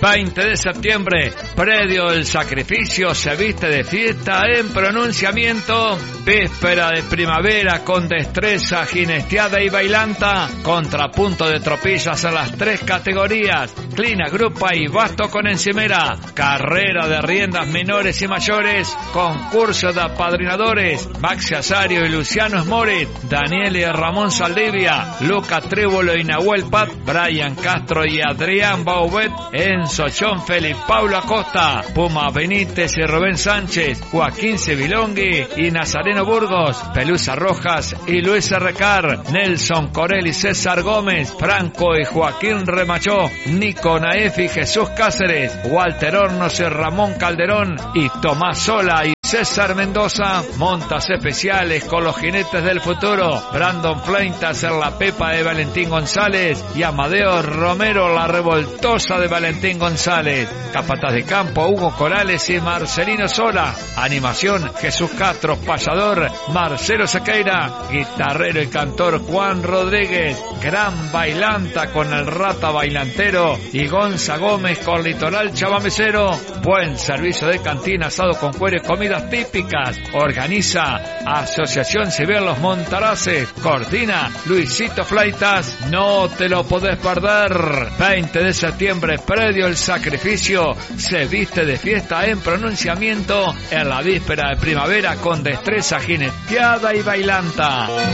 20 de septiembre, predio El Sacrificio se viste de fiesta en pronunciamiento. Víspera de primavera con destreza, jinesteada y bailanta. Contrapunto de tropillas en las 3 categorías. Clina, grupa y basto con encimera. Carrera de riendas menores y mayores. Concurso de apadrinadores. Maxi Azario y Luciano Smorit. Daniel y Ramón Saldivia. Luca Trébolo y Nahuel Pat. Brian Castro y Adrián Baubet. Enzo Schoenfeld y Paulo Acosta. Puma Benítez y Rubén Sánchez. Joaquín Sevilongui y Nazareno Burgos. Pelusa Rojas y Luis Recar. Nelson Corel y César Gómez. Franco y Joaquín Remachó. Nico Naef y Jesús Cáceres. Walter Hornos y Ramón Calderón. Y Tomás Sola y César Mendoza. Montas especiales con los jinetes del futuro. Brandon Fleintas en la Pepa de Valentín González. Y Amadeo Romero, la revoltosa de Valentín González. Capataz de campo Hugo Corales y Marcelino Sola. Animación Jesús Castro. Payador Marcelo Sequeira. Guitarrero y cantor Juan Rodríguez. Gran bailanta con el Rata Bailantero y Gonza Gómez con Litoral Chabamecero. Buen servicio de cantina, asado con cuero y comidas típicas. Organiza Asociación Civil Los Montaraces. Coordina Luisito Flaitas. No te lo podés perder. 20 de septiembre, predio El Sacrificio se viste de fiesta en pronunciamiento en la víspera de primavera con destreza jineteada y bailanta.